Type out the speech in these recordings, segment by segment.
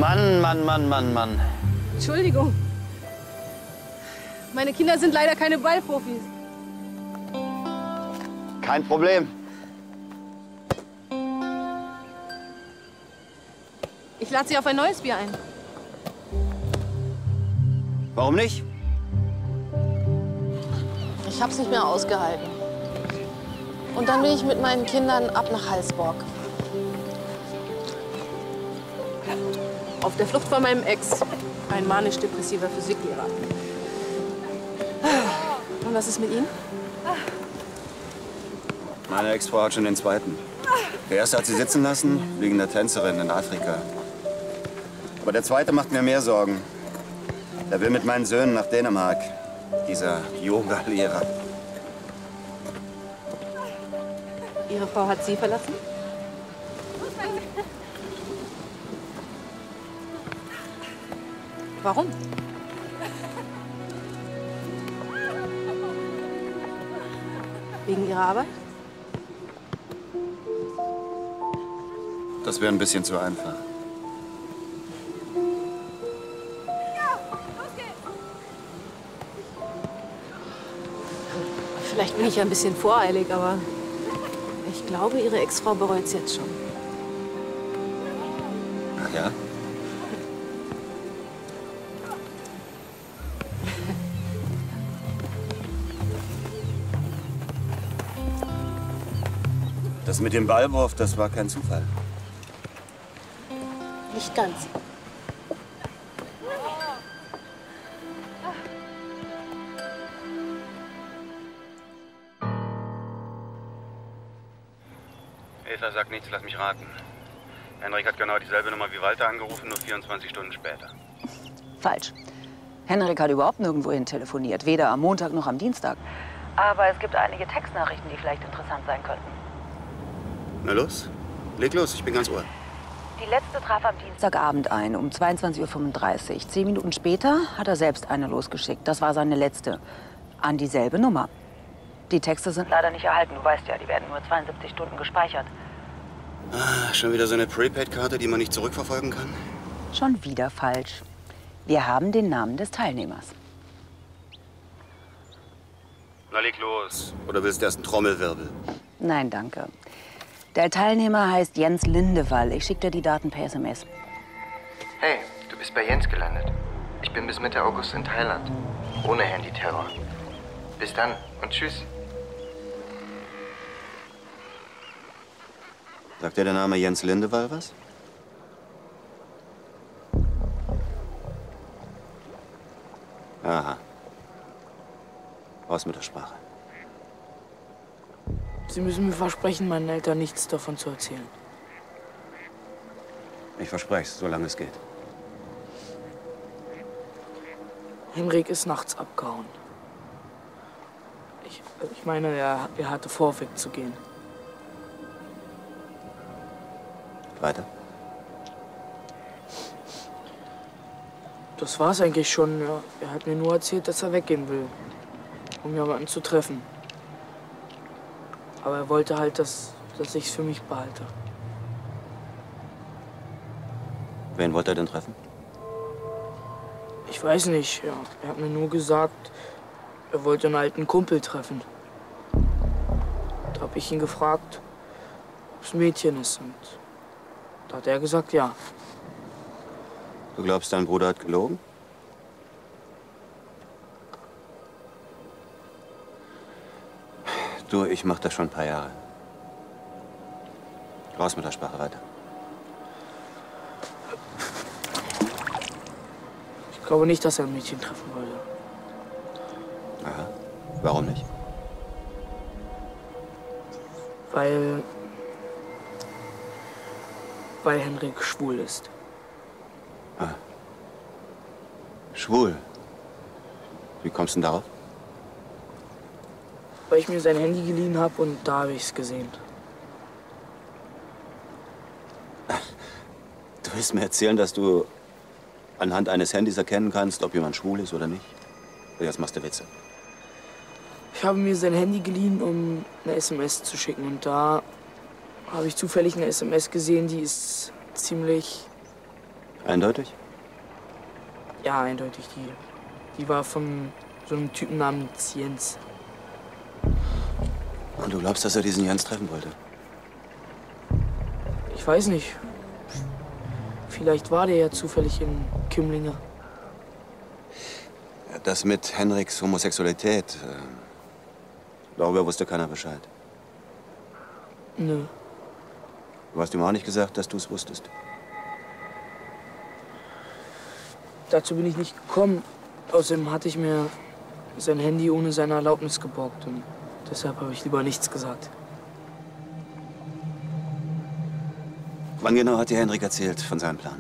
Mann, Mann, Mann, Mann, Mann. Entschuldigung. Meine Kinder sind leider keine Ballprofis. Kein Problem. Ich lade Sie auf ein neues Bier ein. Warum nicht? Ich hab's nicht mehr ausgehalten. Und dann bin ich mit meinen Kindern ab nach Halsborg. Auf der Flucht von meinem Ex. Ein manisch-depressiver Physiklehrer. Und was ist mit Ihnen? Meine Ex-Frau hat schon den zweiten. Der erste hat sie sitzen lassen, wegen der Tänzerin in Afrika. Aber der zweite macht mir mehr Sorgen. Er will mit meinen Söhnen nach Dänemark. Dieser Yoga-Lehrer. Ihre Frau hat Sie verlassen? Warum? Wegen Ihrer Arbeit? Das wäre ein bisschen zu einfach. Vielleicht bin ich ja ein bisschen voreilig, aber ich glaube, Ihre Ex-Frau bereut es jetzt schon. Ach ja? Das mit dem Ballwurf, das war kein Zufall. Nicht ganz. Eva sagt nichts, lass mich raten. Henrik hat genau dieselbe Nummer wie Walter angerufen, nur 24 Stunden später. Falsch. Henrik hat überhaupt nirgendwohin telefoniert, weder am Montag noch am Dienstag. Aber es gibt einige Textnachrichten, die vielleicht interessant sein könnten. Na los, leg los, ich bin ganz ohr. Die letzte traf am Dienstagabend ein, um 22:35 Uhr. 10 Minuten später hat er selbst eine losgeschickt. Das war seine letzte. An dieselbe Nummer. Die Texte sind leider nicht erhalten. Du weißt ja, die werden nur 72 Stunden gespeichert. Ah, schon wieder so eine Prepaid-Karte, die man nicht zurückverfolgen kann? Schon wieder falsch. Wir haben den Namen des Teilnehmers. Na, leg los. Oder willst du erst einen Trommelwirbel? Nein, danke. Der Teilnehmer heißt Jens Lindewall. Ich schicke dir die Daten per SMS. Hey, du bist bei Jens gelandet. Ich bin bis Mitte August in Thailand. Ohne Handyterror. Bis dann und tschüss. Sagt dir der Name Jens Lindewall was? Aha. Raus mit der Sprache. Sie müssen mir versprechen, meinen Eltern nichts davon zu erzählen. Ich verspreche es, solange es geht. Henrik ist nachts abgehauen. Ich meine, er hatte vor, wegzugehen. Weiter? Das war's eigentlich schon. Ja. Er hat mir nur erzählt, dass er weggehen will, um jemanden zu treffen. Aber er wollte halt, dass ich es für mich behalte. Wen wollte er denn treffen? Ich weiß nicht. Ja. Er hat mir nur gesagt, er wollte einen alten Kumpel treffen. Da habe ich ihn gefragt, ob es ein Mädchen ist. Und da hat er gesagt, ja. Du glaubst, dein Bruder hat gelogen? Du, ich mach das schon ein paar Jahre. Raus mit der Sprache, weiter. Ich glaube nicht, dass er ein Mädchen treffen wollte. Aha. Warum nicht? Weil Henrik schwul ist. Ah. Schwul? Wie kommst du denn darauf? Weil ich mir sein Handy geliehen habe und da habe ich es gesehen. Du willst mir erzählen, dass du anhand eines Handys erkennen kannst, ob jemand schwul ist oder nicht? Jetzt machst du Witze. Ich habe mir sein Handy geliehen, um eine SMS zu schicken. Und da habe ich zufällig eine SMS gesehen, die ist ziemlich Eindeutig? Ja, eindeutig. Die war von so einem Typen namens Jens. Und du glaubst, dass er diesen Jens treffen wollte? Ich weiß nicht. Vielleicht war der ja zufällig in Kümlinge. Ja, das mit Henriks Homosexualität, darüber wusste keiner Bescheid. Nö. Du hast ihm auch nicht gesagt, dass du es wusstest. Dazu bin ich nicht gekommen. Außerdem hatte ich mir sein Handy ohne seine Erlaubnis geborgt. Und deshalb habe ich lieber nichts gesagt. Wann genau hat dir Henrik erzählt von seinem Plan?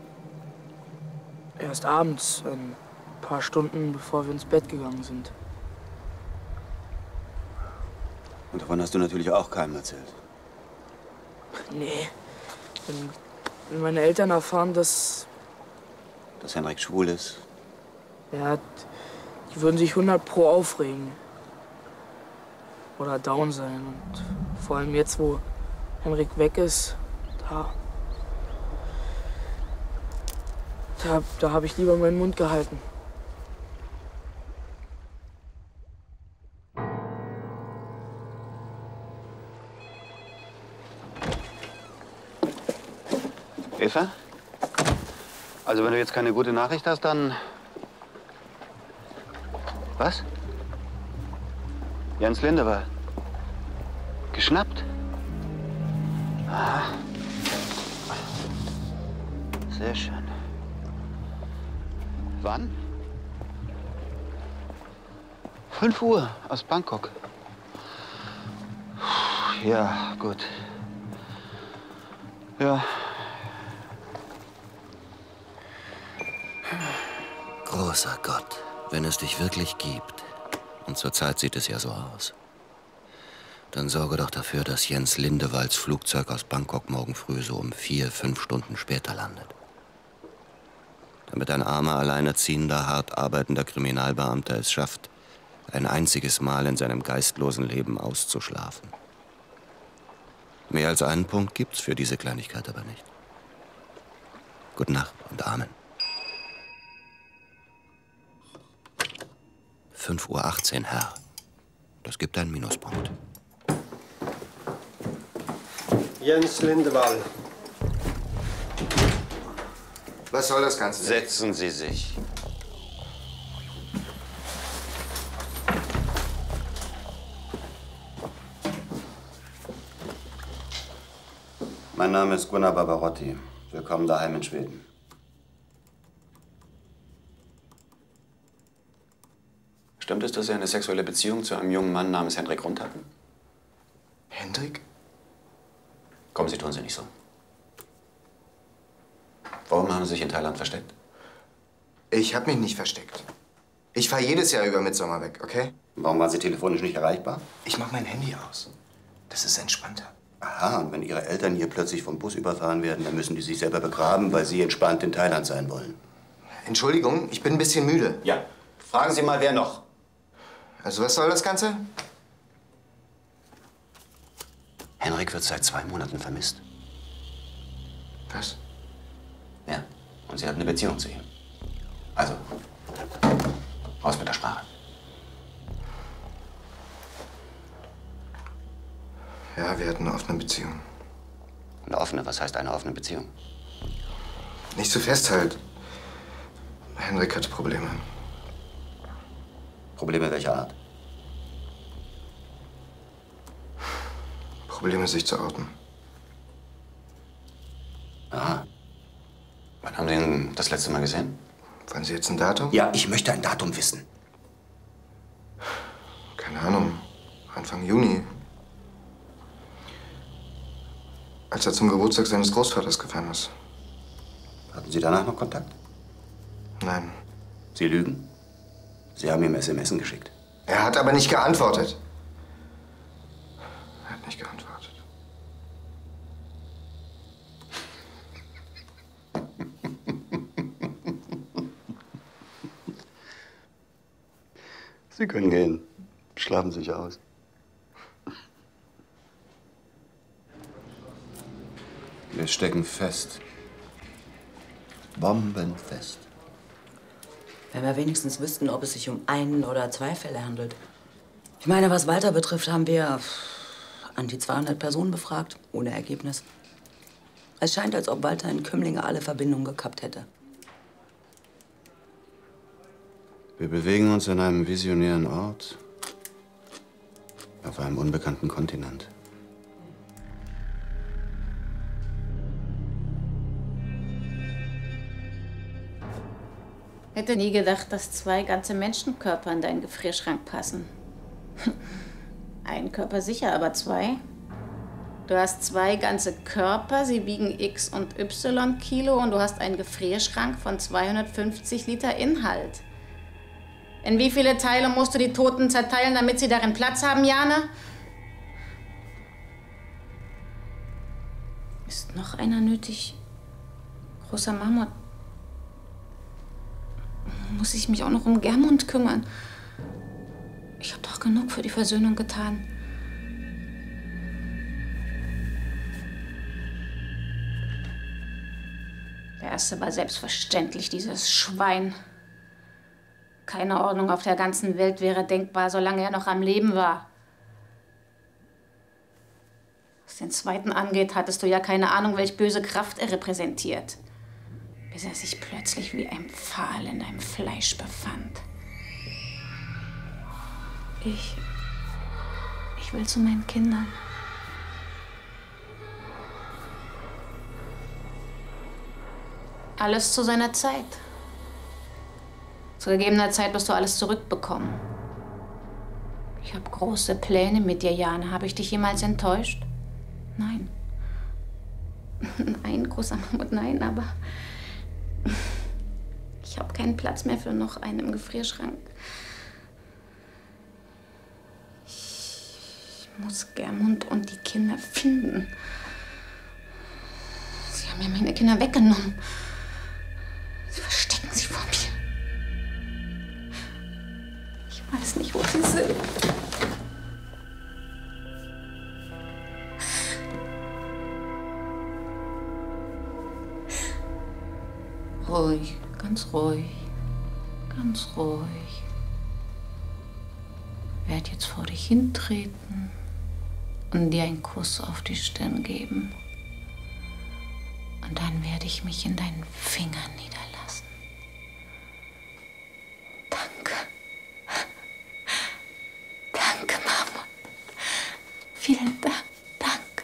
Erst abends, ein paar Stunden bevor wir ins Bett gegangen sind. Und davon hast du natürlich auch keinem erzählt. Nee. Wenn meine Eltern erfahren, dass Henrik schwul ist? ja, die würden sich 100% aufregen. Oder down sein. Und vor allem jetzt, wo Henrik weg ist, da habe ich lieber meinen Mund gehalten. Eva? Also wenn du jetzt keine gute Nachricht hast, dann... Was? Jens Linde war geschnappt? Aha. Sehr schön. Wann? 5 Uhr aus Bangkok. Ja, gut. Ja. Großer Gott, wenn es dich wirklich gibt, und zurzeit sieht es ja so aus, dann sorge doch dafür, dass Jens Lindewalds Flugzeug aus Bangkok morgen früh so um 4, 5 Stunden später landet. Damit ein armer, alleinerziehender, hart arbeitender Kriminalbeamter es schafft, ein einziges Mal in seinem geistlosen Leben auszuschlafen. Mehr als einen Punkt gibt's für diese Kleinigkeit aber nicht. Gute Nacht und Amen. 5:18 Uhr, Herr. Das gibt einen Minuspunkt. Jens Lindewald. Was soll das Ganze? Setzen Sie sich. Mein Name ist Gunnar Barbarotti. Willkommen daheim in Schweden. Stimmt es, dass Sie eine sexuelle Beziehung zu einem jungen Mann namens Henrik Rund hatten? Hendrik? Kommen Sie, tun Sie nicht so. Warum haben Sie sich in Thailand versteckt? Ich habe mich nicht versteckt. Ich fahre jedes Jahr über Mittsommer weg, okay? Warum waren Sie telefonisch nicht erreichbar? Ich mache mein Handy aus. Das ist entspannter. Aha, und wenn Ihre Eltern hier plötzlich vom Bus überfahren werden, dann müssen die sich selber begraben, weil Sie entspannt in Thailand sein wollen. Entschuldigung, ich bin ein bisschen müde. Ja. Fragen Sie mal, wer noch? Also was soll das Ganze? Henrik wird seit 2 Monaten vermisst. Was? Ja, und Sie hat eine Beziehung zu ihm. Also, raus mit der Sprache. Ja, wir hatten eine offene Beziehung. Eine offene, was heißt eine offene Beziehung? Nicht so fest halt. Henrik hat Probleme. Probleme welcher Art? Probleme, sich zu outen. Aha. Wann haben Sie ihn das letzte Mal gesehen? Wollen Sie jetzt ein Datum? Ja, ich möchte ein Datum wissen. Keine Ahnung. Anfang Juni. Als er zum Geburtstag seines Großvaters gefahren ist. Hatten Sie danach noch Kontakt? Nein. Sie lügen? Sie haben ihm SMS geschickt. Er hat aber nicht geantwortet. Er hat nicht geantwortet. Sie können gehen. Schlafen Sie sich aus. Wir stecken fest. bombenfest. Wenn wir wenigstens wüssten, ob es sich um einen oder zwei Fälle handelt. Ich meine, was Walter betrifft, haben wir an die 200 Personen befragt, ohne Ergebnis. Es scheint, als ob Walter in Kümlinge alle Verbindungen gekappt hätte. Wir bewegen uns an einem visionären Ort, auf einem unbekannten Kontinent. Hätte nie gedacht, dass 2 ganze Menschenkörper in deinen Gefrierschrank passen. Ein Körper sicher, aber 2? Du hast 2 ganze Körper, sie wiegen X und Y Kilo und du hast einen Gefrierschrank von 250 Liter Inhalt. In wie viele Teile musst du die Toten zerteilen, damit sie darin Platz haben, Jane? Ist noch einer nötig? Großer Mammut. Muss ich mich auch noch um Germund kümmern? Ich habe doch genug für die Versöhnung getan. Der erste war selbstverständlich dieses Schwein. Keine Ordnung auf der ganzen Welt wäre denkbar, solange er noch am Leben war. Was den zweiten angeht, hattest du ja keine Ahnung, welch böse Kraft er repräsentiert. Bis er sich plötzlich wie ein Pfahl in deinem Fleisch befand. Ich will zu meinen Kindern. Alles zu seiner Zeit. Zu gegebener Zeit wirst du alles zurückbekommen. Ich habe große Pläne mit dir, Jane. Habe ich dich jemals enttäuscht? Nein. Nein, großer Mammut, nein, aber ich habe keinen Platz mehr für noch einen im Gefrierschrank. Ich muss Germund und die Kinder finden. Sie haben mir meine Kinder weggenommen. Sie verstecken sie vor mir. Ich weiß nicht, wo sie sind. Ruhig, ganz ruhig, ganz ruhig. Ich werde jetzt vor dich hintreten und dir einen Kuss auf die Stirn geben. Und dann werde ich mich in deinen Fingern niederlassen. Danke. Danke, Mama. Vielen Dank. Dank.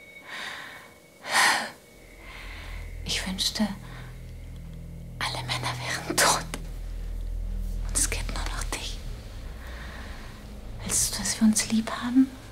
Ich wünschte, alle Männer wären tot. Und es gibt nur noch dich. Willst du, dass wir uns lieb haben?